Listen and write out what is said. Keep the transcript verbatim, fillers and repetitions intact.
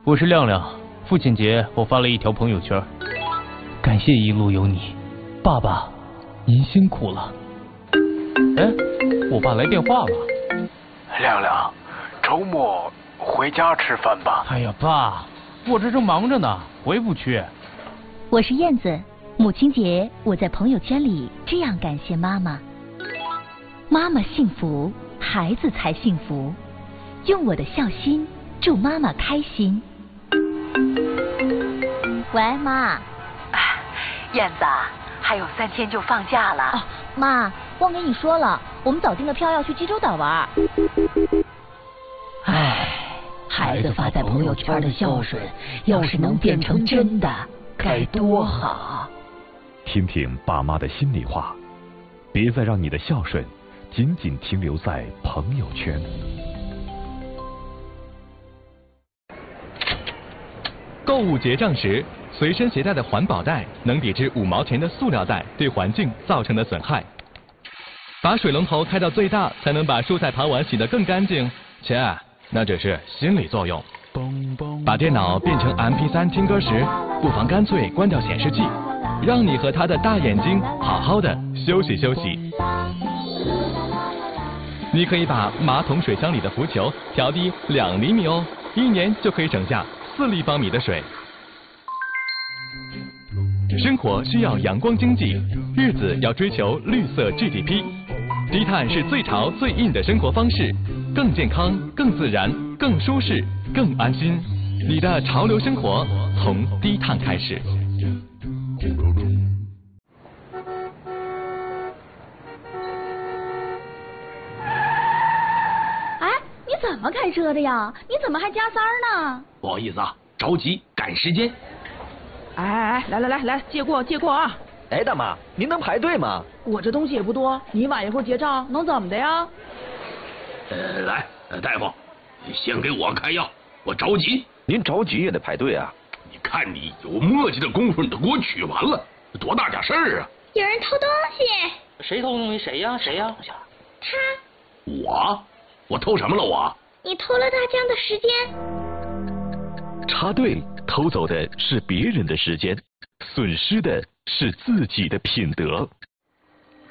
我是亮亮，父亲节我发了一条朋友圈，感谢一路有你，爸爸，您辛苦了。哎，我爸来电话了。 亮亮，周末回家吃饭吧。 哎呀，爸，我这正忙着呢，回不去。 我是燕子，母亲节我在朋友圈里这样感谢妈妈：妈妈幸福，孩子才幸福。用我的孝心祝妈妈开心。喂，妈。 燕子，还有三天就放假了。 哦，妈，忘跟你说了，我们早订了票要去济州岛玩。 唉，孩子发在朋友圈的孝顺，要是能变成真的，该多好。 听听爸妈的心里话，别再让你的孝顺仅仅停留在朋友圈。 购物结账时，随身携带的环保袋能抵制五毛钱的塑料袋对环境造成的损害。把水龙头开到最大，才能把蔬菜盘碗洗得更干净。切，那只是心理作用。把电脑变成 M P 三 听歌时，不妨干脆关掉显示器，让你和他的大眼睛好好的休息休息。你可以把马桶水箱里的浮球调低两厘米哦，一年就可以省下四立方米的水。生活需要阳光经济，日子要追求绿色 G D P。低碳是最潮最硬的生活方式，更健康、更自然、更舒适、更安心。你的潮流生活从低碳开始。 哎，你怎么开车的呀？你怎么还加塞儿呢？ 不好意思啊，着急赶时间。 哎哎哎，来来来来，借过借过啊！ 哎，大妈，您能排队吗？ 我这东西也不多，你晚一会儿结账能怎么的呀？ 呃，来，大夫，先给我开药，我着急。 您着急也得排队啊！ 你看你有磨叽的功夫，你都给我取完了，多大点事儿啊！ 有人偷东西。 谁偷东西？谁呀？谁呀？ 他。 我？我偷什么了我？ 你偷了大江的时间。 插队偷走的是别人的时间，损失的是自己的品德。